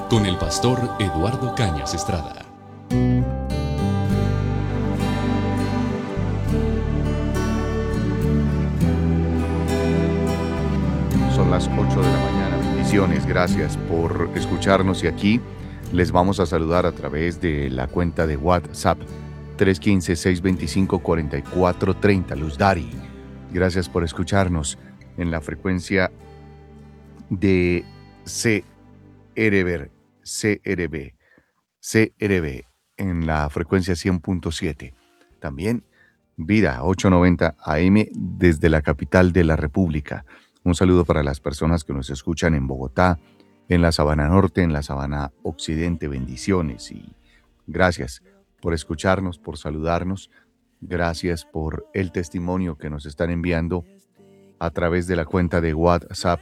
con el pastor Eduardo Cañas Estrada. Son las 8 de la mañana. Bendiciones, gracias por escucharnos y aquí les vamos a saludar a través de la cuenta de WhatsApp 315-625-4430. Luz Dari, gracias por escucharnos en la frecuencia de CRB en la frecuencia 100.7. También Vida 890 AM desde la capital de la República. Un saludo para las personas que nos escuchan en Bogotá, en la Sabana Norte, en la Sabana Occidente. Bendiciones y gracias por escucharnos, por saludarnos. Gracias por el testimonio que nos están enviando a través de la cuenta de WhatsApp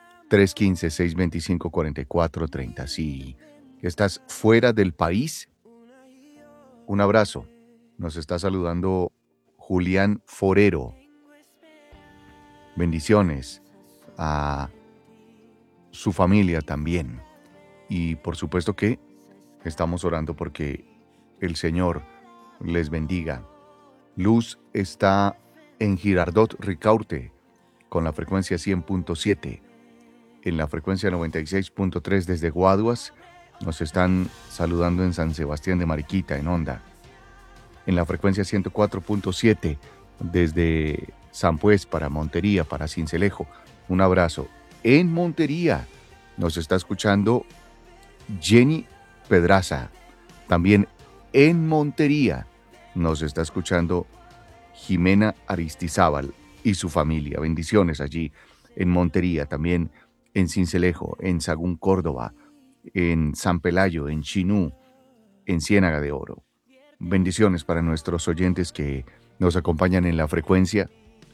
315-625-4430. Si estás fuera del país, un abrazo. Nos está saludando Julián Forero. Bendiciones a su familia también. Y por supuesto que estamos orando porque el Señor les bendiga. Luz está en Girardot Ricaurte con la frecuencia 100.7. En la frecuencia 96.3 desde Guaduas. Nos están saludando en San Sebastián de Mariquita, en Honda. En la frecuencia 104.7 desde San Pues para Montería, para Sincelejo. Un abrazo. En Montería nos está escuchando Jenny Pedraza. También en Montería nos está escuchando Jimena Aristizábal y su familia. Bendiciones allí en Montería, también en Sincelejo, en Sagún, Córdoba, en San Pelayo, en Chinú, en Ciénaga de Oro. Bendiciones para nuestros oyentes que nos acompañan en la frecuencia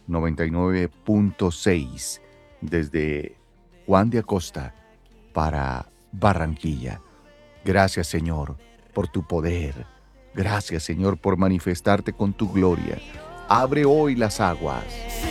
99.6 desde Juan de Acosta para Barranquilla. Gracias, Señor, por tu poder. Gracias, Señor, por manifestarte con tu gloria. Abre hoy las aguas.